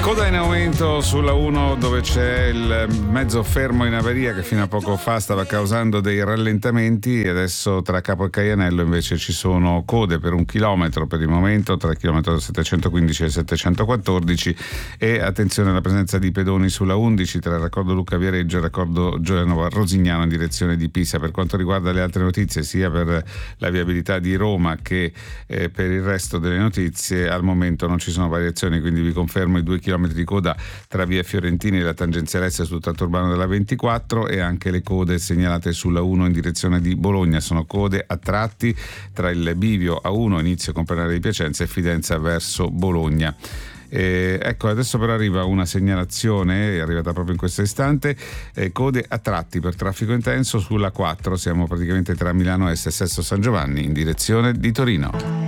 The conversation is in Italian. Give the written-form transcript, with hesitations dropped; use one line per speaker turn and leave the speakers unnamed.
Coda in aumento sulla 1 dove c'è il mezzo fermo in avaria che fino a poco fa stava causando dei rallentamenti, e adesso tra Capo e Caianello invece ci sono code per 1 chilometro per il momento tra il chilometro 715 e il 714, e attenzione alla presenza di pedoni sulla 11 tra il raccordo Lucca Viareggio e il raccordo Genova Rosignano in direzione di Pisa. Per quanto riguarda le altre notizie, sia per la viabilità di Roma che per il resto delle notizie, al momento non ci sono variazioni, quindi vi confermo i 2 chilometri di coda tra via Fiorentini e la tangenziale est sul tratto urbano della 24, e anche le code segnalate sulla 1 in direzione di Bologna. Sono code a tratti tra il bivio A1 inizio Comprenare di Piacenza e Fidenza verso Bologna. Ecco, adesso però arriva una segnalazione, è arrivata proprio in questo istante, code a tratti per traffico intenso sulla 4, siamo praticamente tra Milano Est e Sesto San Giovanni in direzione di Torino.